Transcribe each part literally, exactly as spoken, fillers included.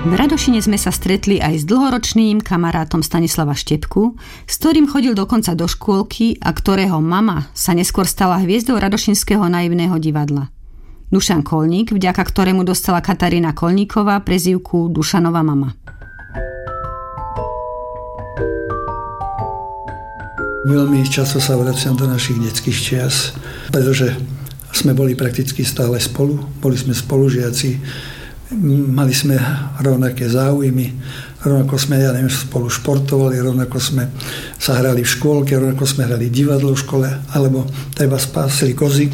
V Radošine sme sa stretli aj s dlhoročným kamarátom Stanislava Štepku, s ktorým chodil dokonca do škôlky a ktorého mama sa neskôr stala hviezdou radošinského naivného divadla. Dušan Kolník, vďaka ktorému dostala Katarína Kolníková prezývku Dušanova mama. Veľmi často sa vraciam do našich detských čias, pretože sme boli prakticky stále spolu, boli sme spolužiaci, mali sme rovnaké záujmy, rovnako sme, ja neviem, spolu športovali, rovnako sme sa hrali v škôlke, rovnako sme hrali divadlo v škole, alebo treba spásili kozy.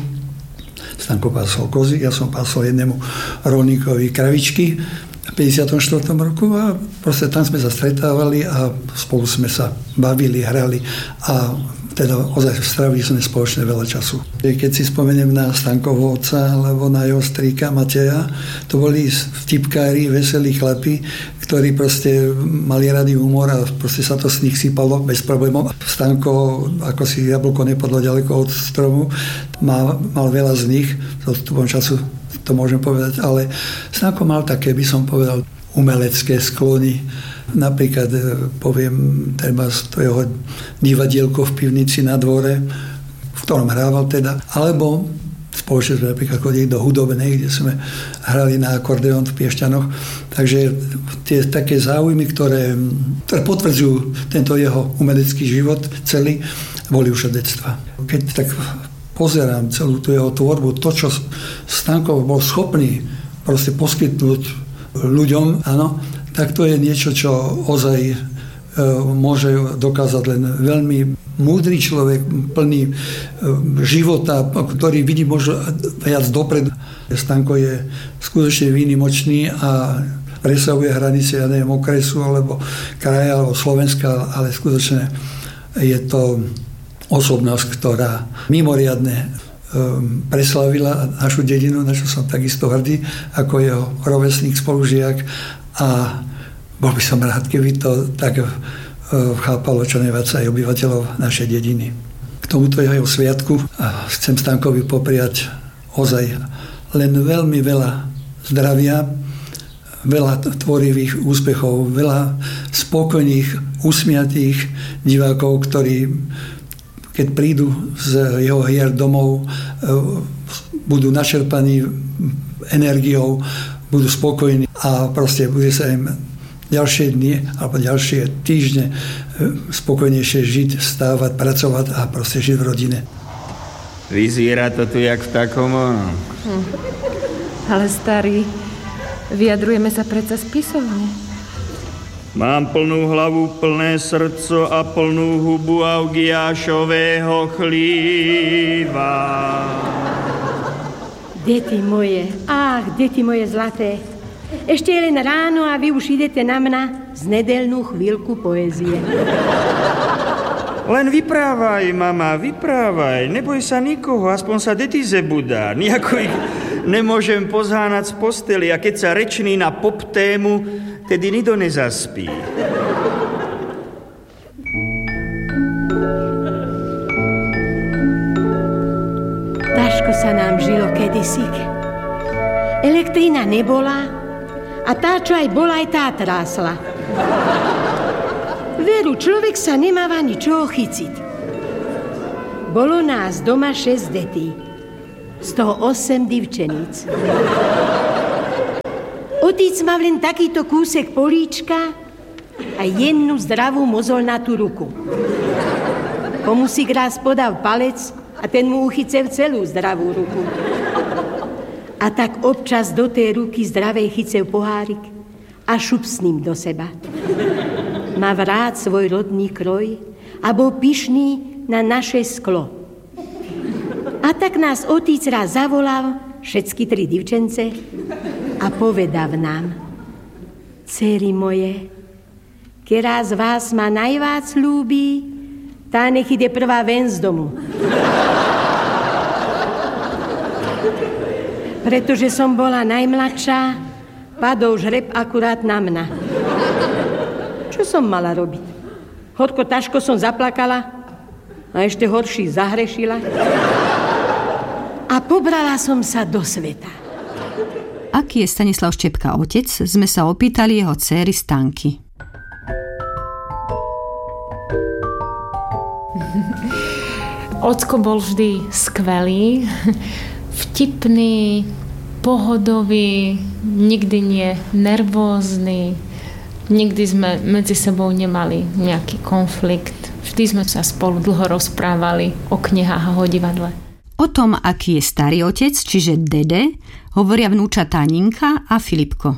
Stanko pásol kozy, ja som pásol jednému rolníkovi kravičky v päťdesiatom štvrtom roku a proste tam sme sa stretávali a spolu sme sa bavili, hrali a teda ozaj strávili sme spoločne veľa času. Keď si spomeniem na Stankovho otca alebo na jeho strýka Mateja, to boli vtipkári, veselí chlapi, ktorí proste mali rady humor a proste sa to z nich sypalo bez problémov. Stanko, ako si jablko nepadlo ďaleko od stromu, mal, mal veľa z nich, s odstupom času to môžem povedať, ale Stanko mal také, by som povedal, umelecké sklony. Napríklad poviem treba to jeho divadielko v pivnici na dvore, v ktorom hrával teda, alebo spoločne sme napríklad chodili do hudobnej, kde sme hrali na akordeón v Piešťanoch. Takže tie také záujmy, ktoré, ktoré potvrdzujú tento jeho umelecký život celý, boli už od detstva. Keď tak pozerám celú tú jeho tvorbu, to, čo Stanko bol schopný proste poskytnúť ľuďom, áno, tak to je niečo, čo ozaj e, môže dokázať len veľmi múdry človek, plný e, života, ktorý vidí možno viac dopredu. Stanko je skutočne výnimočný a presahuje hranice, ja neviem, okresu, alebo kraja, alebo Slovenska, ale skutočne je to osobnosť, ktorá mimoriadne e, preslavila našu dedinu, na čo som takisto hrdý, ako jeho rovesník, spolužiak. A bol by som rád, keby to tak chápalo čo najviac aj obyvateľov našej dediny. K tomuto jeho sviatku chcem Stankovi popriať ozaj len veľmi veľa zdravia, veľa tvorivých úspechov, veľa spokojných, usmiatých divákov, ktorí, keď prídu z jeho hier domov, budú načerpaní energiou, budú spokojní a proste bude sa im ďalšie dni alebo ďalšie týždne spokojnejšie žiť, stávať, pracovať a proste žiť v rodine. Vyzerá to tu jak v takom... Hm. Ale starý, vyjadrujeme sa predsa spisovne. Mám plnú hlavu, plné srdco a plnú hubu augiášového chlíva. Deti moje, ach, deti moje zlaté, ešte je len ráno a vy už idete na mňa z nedeľnú chvíľku poézie. Len vyprávaj, mama, vyprávaj, neboj sa nikoho, aspoň sa deti zebudá. Nijako ich nemôžem pozháňať z posteli a keď sa reční na pop tému, tedy nido nezaspí. Ťažko sa nám žilo kedysi. Elektrína nebola a tá, čo aj bola, aj tá trásla. Veru, človek sa nemáva ničoho chyciť. Bolo nás doma šesť detí, z toho osem divčeníc. Otec mal len takýto kúsek políčka a jednu zdravú mozolnatú ruku. Komu si raz podal palec a ten mu uchycel celú zdravú ruku. A tak občas do tej ruky zdravej chycel pohárik a šup s ním do seba. Má rád svoj rodný kroj a bol pyšný na naše sklo. A tak nás otec raz zavolal, všetky tri divčence, a povedal nám: Dcery moje, ktorá z vás ma najvác ľúbi, tá nech ide prvá ven z domu. Pretože som bola najmladšia, padol žreb akurát na mňa. Čo som mala robiť? Horko ťažko som zaplakala a ešte horší zahrešila. A pobrala som sa do sveta. Aký je Stanislav Štepka otec, sme sa opýtali jeho dcéry Stanky. Ocko bol vždy skvelý, vtipný, pohodový, nikdy nie nervózny. Nikdy sme medzi sebou nemali nejaký konflikt. Vždy sme sa spolu dlho rozprávali o knihách a o divadle. O tom, aký je starý otec, čiže dede, hovoria vnúčatá Ninka a Filipko.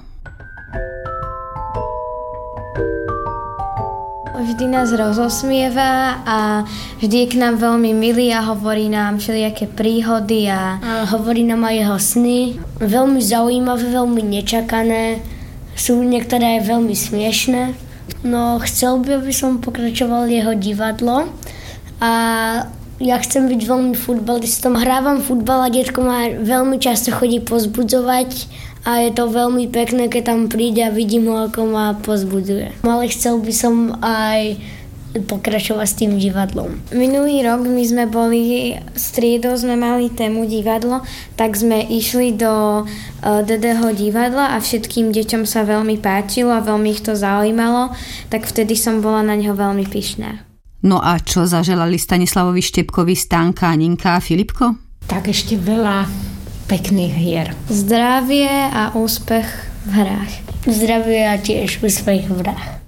Vždy nás rozosmieva a vždy je k nám veľmi milý a hovorí nám všelijaké príhody a, a hovorí nám aj jeho sny. Veľmi zaujímavé, veľmi nečakané. Sú niektoré aj veľmi smiešné. No chcel by, aby som pokračoval jeho divadlo a ja chcem byť veľmi futbalistom. Hrávam futbal a detko ma veľmi často chodí pozbudzovať a je to veľmi pekné, keď tam príde a vidím ho, ako ma pozbudzuje. Ale chcel by som aj pokračovať s tým divadlom. Minulý rok my sme boli striedou, sme mali tému divadlo, tak sme išli do uh, dedeho divadla a všetkým deťom sa veľmi páčilo a veľmi ich to zaujímalo, tak vtedy som bola na neho veľmi pyšná. No a čo zaželali Stanislavovi Štepkovi Stanka, Ninka a Filipko? Tak ešte veľa pekných hier. Zdravie a úspech v hrách. Zdravie a tiež úspech v hrách.